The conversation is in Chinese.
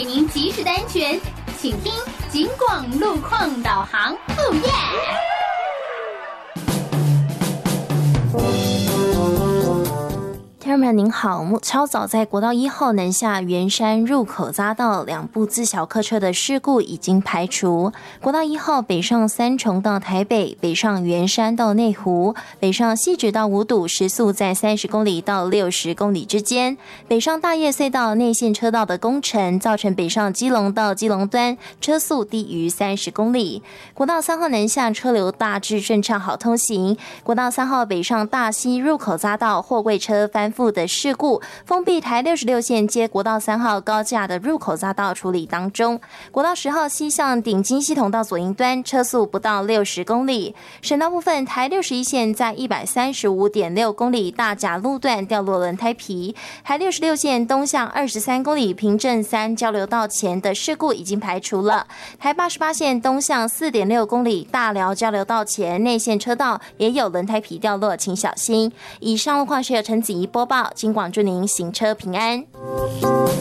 给您及时的安全，请听警广路况导航。哦耶！ 听众朋友您好，超早在国道1号南下圆山入口匝道2部自小客车的事故已经排除。国道1号北上三重到台北，北上圆山到内湖，北上汐止到五堵时速在30公里到60公里之间。北上大业隧道内线车道的工程造成北上基隆到基隆端车速低于30公里。国道3号南下车流大致顺畅好通行。国道3号北上大溪入口匝道货柜车翻覆的事故，封闭台66线接国道3号高架的入口匝道处理当中。国道10号西向顶金系统到左营端车速不到60公里。省道部分，台61线在 135.6 公里大甲路段掉落轮胎皮，台66线东向23公里平镇3交流道前的事故已经排除了。台88线东向 4.6 公里大寮交流道前内线车道也有轮胎皮掉落，请小心。以上路况是由陈子怡播报，警广祝您行车平安。